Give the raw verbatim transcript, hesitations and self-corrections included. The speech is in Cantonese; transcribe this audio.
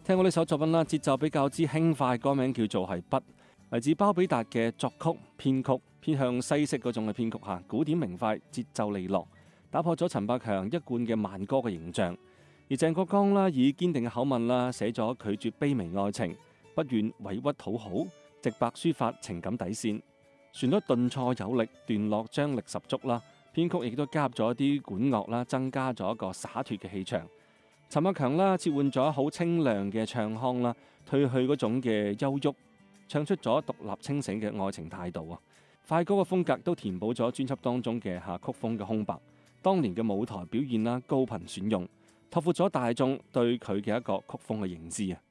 聽過呢首作品啦，節奏比較之輕快，歌名叫做係筆，嚟自包比達嘅作曲編曲，偏向西式嗰種嘅編曲嚇，古典明快，節奏利落，打破咗陳百強一貫嘅慢歌嘅形象。而鄭國江啦，以堅定嘅口吻啦，寫咗拒絕卑微愛情，不願委屈討好，直白抒發情感底線，旋律頓挫有力，段落張力十足啦。編曲亦都加入咗一啲管樂啦，增加咗一個灑脫嘅氣場。陳百強啦，切換咗好清亮嘅唱腔啦，褪去嗰種嘅憂鬱，唱出咗獨立清醒嘅愛情態度啊！快歌嘅風格都填補咗專輯當中嘅下曲風嘅空白。當年嘅舞台表現啦，高頻選用，拓闊咗大眾對佢嘅一個曲風嘅認知啊！